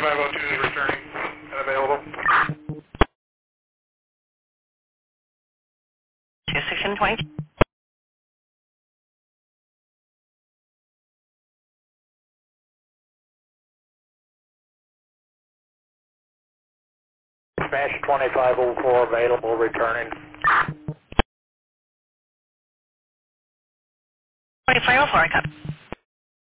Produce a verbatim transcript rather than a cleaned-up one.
twenty-five oh two is returning and available. two six seven twenty. Smash twenty-five oh four available, returning. twenty-five oh four, I got.